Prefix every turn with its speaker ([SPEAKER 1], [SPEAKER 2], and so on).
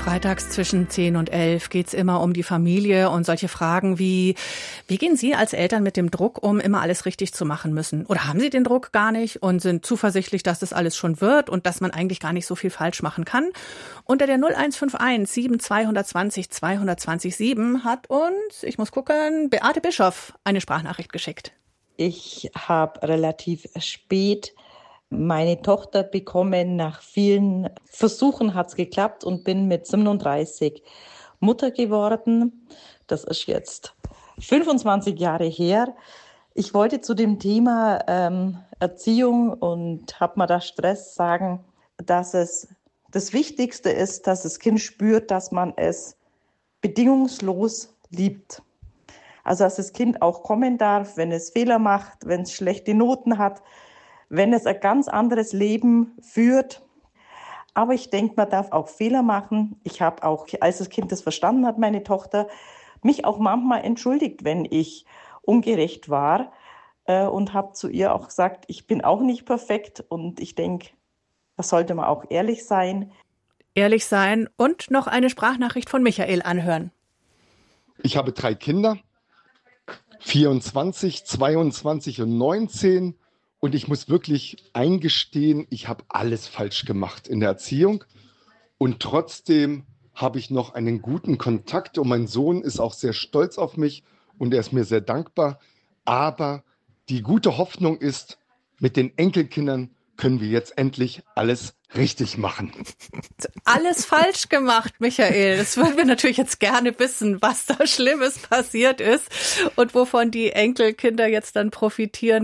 [SPEAKER 1] Freitags zwischen 10 und 11 geht's immer um die Familie und solche Fragen wie gehen Sie als Eltern mit dem Druck um, immer alles richtig zu machen müssen? Oder haben Sie den Druck gar nicht und sind zuversichtlich, dass das alles schon wird und dass man eigentlich gar nicht so viel falsch machen kann? Unter der 0151 7220 220 7 hat uns, ich muss gucken, Beate Bischoff eine Sprachnachricht geschickt.
[SPEAKER 2] Ich habe relativ spät meine Tochter bekommen. Nach vielen Versuchen hat es geklappt und bin mit 37 Mutter geworden. Das ist jetzt 25 Jahre her. Ich wollte zu dem Thema Erziehung und habe mir da Stress sagen, dass es das Wichtigste ist, dass das Kind spürt, dass man es bedingungslos liebt. Also dass das Kind auch kommen darf, wenn es Fehler macht, wenn es schlechte Noten hat, wenn es ein ganz anderes Leben führt. Aber ich denke, man darf auch Fehler machen. Ich habe auch, als das Kind das verstanden hat, meine Tochter, mich auch manchmal entschuldigt, wenn ich ungerecht war und habe zu ihr auch gesagt, ich bin auch nicht perfekt und ich denke, da sollte man auch ehrlich sein.
[SPEAKER 1] Ehrlich sein und noch eine Sprachnachricht von Michael anhören.
[SPEAKER 3] Ich habe 3 Kinder, 24, 22 und 19. Und ich muss wirklich eingestehen, ich habe alles falsch gemacht in der Erziehung. Und trotzdem habe ich noch einen guten Kontakt. Und mein Sohn ist auch sehr stolz auf mich und er ist mir sehr dankbar. Aber die gute Hoffnung ist, mit den Enkelkindern können wir jetzt endlich alles richtig machen.
[SPEAKER 1] Alles falsch gemacht, Michael. Das würden wir natürlich jetzt gerne wissen, was da Schlimmes passiert ist und wovon die Enkelkinder jetzt dann profitieren.